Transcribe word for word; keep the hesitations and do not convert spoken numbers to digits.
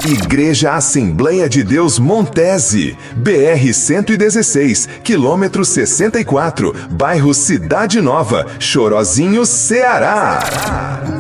Igreja Assembleia de Deus Montese, B R cento e dezesseis, quilômetro sessenta e quatro, bairro Cidade Nova, Chorozinho, Ceará.